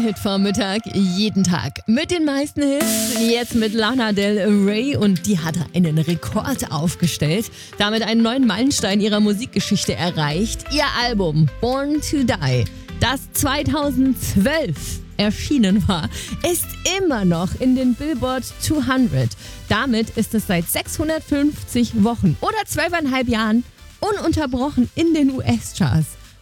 Hit-Vormittag, jeden Tag. Mit den meisten Hits, jetzt mit Lana Del Rey, und die hat einen Rekord aufgestellt. Damit einen neuen Meilenstein ihrer Musikgeschichte erreicht. Ihr Album Born to Die, das 2012 erschienen war, ist immer noch in den Billboard 200. Damit ist es seit 650 Wochen oder 12,5 Jahren ununterbrochen in den US-Charts.